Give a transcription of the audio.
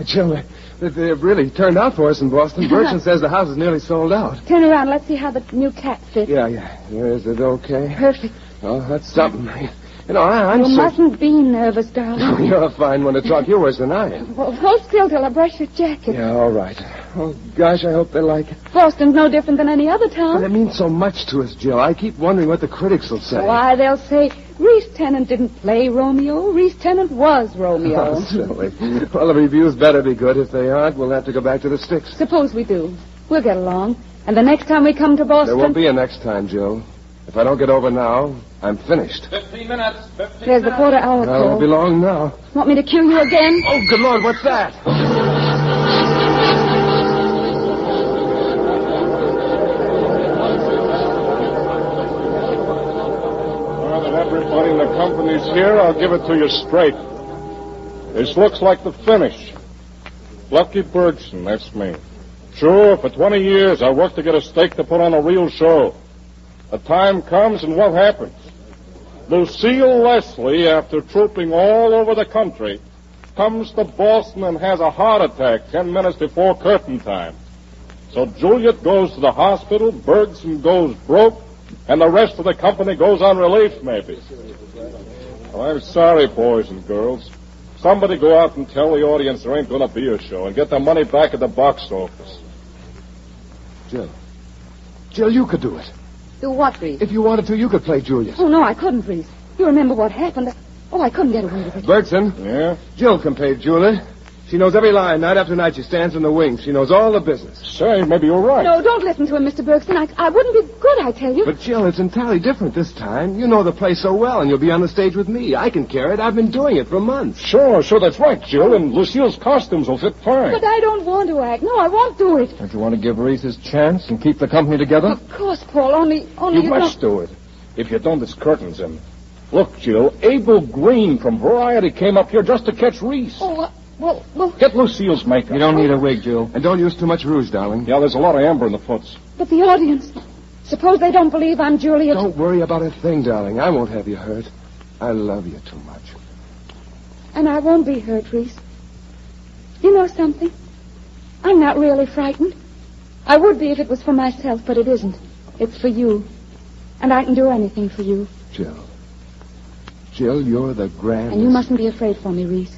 Jill, they've really turned out for us in Boston. Bergson says the house is nearly sold out. Turn around. Let's see how the new cat fits. Yeah. Is it okay? Perfect. Oh, that's something. You know, I'm You mustn't be nervous, darling. You're a fine one to talk. You're worse than I am. Well, hold still till I brush your jacket. Yeah, all right. Oh, gosh, I hope they like it. Boston's no different than any other town. But it means so much to us, Jill. I keep wondering what the critics will say. Why, they'll say, Reese Tennant didn't play Romeo. Reese Tennant was Romeo. Oh, silly. Well, the reviews better be good. If they aren't, we'll have to go back to the sticks. Suppose we do. We'll get along. And the next time we come to Boston... There won't be a next time, Jill. If I don't get over now, I'm finished. 15 minutes. There's the quarter-hour Well, it won't call. be long now. Want me to cue you again? Oh, good Lord, what's that? Now that everybody in the company's here, I'll give it to you straight. This looks like the finish. Lucky Bergson, that's me. Sure, for 20 years I worked to get a stake to put on a real show. The time comes, and what happens? Lucille Leslie, after trooping all over the country, comes to Boston and has a heart attack 10 minutes before curtain time. So Juliet goes to the hospital, Bergson goes broke, and the rest of the company goes on relief, maybe. Well, I'm sorry, boys and girls. Somebody go out and tell the audience there ain't going to be a show and get their money back at the box office. Jill, you could do it. Do what, Reese? If you wanted to, you could play Julius. Oh, no, I couldn't, Reese. You remember what happened. Oh, I couldn't get away with it. Bergson. Yeah? Jill can play Juliet. She knows every line. Night after night, she stands in the wings. She knows all the business. Say, maybe you're right. No, don't listen to him, Mr. Bergson. I wouldn't be good, I tell you. But, Jill, it's entirely different this time. You know the play so well, and you'll be on the stage with me. I can carry it. I've been doing it for months. Sure, that's right, Jill, and Lucille's costumes will fit fine. But I don't want to act. No, I won't do it. Don't you want to give Reese his chance and keep the company together? Of course, Paul, only You must do it. If you don't, it's curtains in. Look, Jill, Abel Green from Variety came up here just to catch Reese. Oh, well... Get Lucille's makeup. You don't need a wig, Jill. And don't use too much rouge, darling. Yeah, there's a lot of amber in the foots. But the audience... Suppose they don't believe I'm Juliet. Don't worry about a thing, darling. I won't have you hurt. I love you too much. And I won't be hurt, Reese. You know something? I'm not really frightened. I would be if it was for myself, but it isn't. It's for you. And I can do anything for you. Jill, you're the grandest... And you mustn't be afraid for me, Reese.